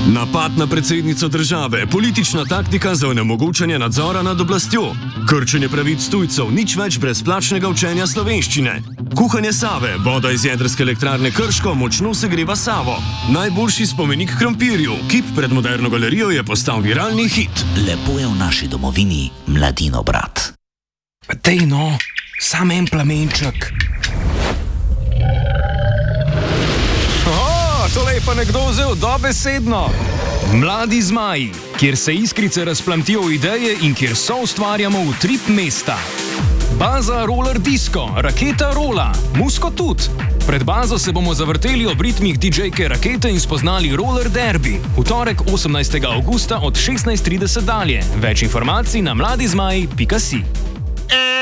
Napad na predsednico države, politična taktika za onemogočanje nadzora nad oblastjo, krčenje pravic tujcev, nič več brezplačnega učenja slovenščine, kuhanje Save, voda iz jedrske elektrarne Krško močno segreva Savo, najboljši spomenik krompirju, kip pred Moderno galerijo je postal viralni hit. Lepo je v naši domovini, Mladino brat. Dej no, sam en plamenček. Tole je pa nekdo vzel dobesedno. Mladi zmaji, kjer se iskrice razplamtijo v ideje in kjer soustvarjamo utrip mesta. Baza Roller Disco, Raketa Rola, Musko tudi. Pred bazo se bomo zavrteli ob ritmih DJ-ke Rakete in spoznali Roller Derby. V torek 18. avgusta od 16:30 dalje. Več informacij na mladizmaji.si.